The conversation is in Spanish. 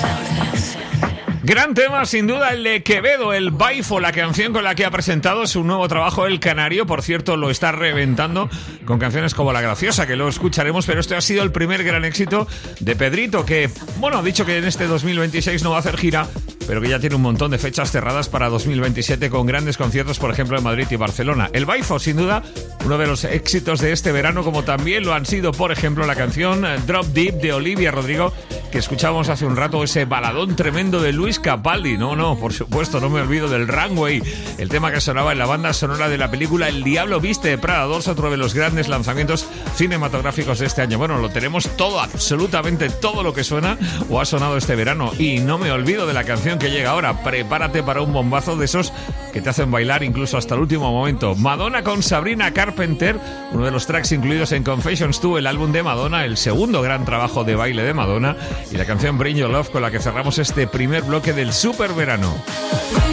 Gran tema, sin duda, el de Quevedo, el Baifo, la canción con la que ha presentado su nuevo trabajo, El Canario. Por cierto, lo está reventando con canciones como La Graciosa, que lo escucharemos, pero este ha sido el primer gran éxito de Pedrito, que, bueno, ha dicho que en este 2026 no va a hacer gira, pero que ya tiene un montón de fechas cerradas para 2027 con grandes conciertos, por ejemplo, en Madrid y Barcelona. El Baifo, sin duda, uno de los éxitos de este verano, como también lo han sido, por ejemplo, la canción Drop Deep de Olivia Rodrigo, que escuchábamos hace un rato, ese baladón tremendo de Luis Capaldi. No, por supuesto, no me olvido del Runway, el tema que sonaba en la banda sonora de la película El Diablo Viste de Prada 2, otro de los grandes lanzamientos cinematográficos de este año. Bueno, lo tenemos todo, absolutamente todo lo que suena o ha sonado este verano. Y no me olvido de la canción que llega ahora. Prepárate para un bombazo de esos que te hacen bailar incluso hasta el último momento. Madonna con Sabrina Carpenter, uno de los tracks incluidos en Confessions 2, el álbum de Madonna, el segundo gran trabajo de baile de Madonna, y la canción Bring Your Love con la que cerramos este primer bloque del super verano.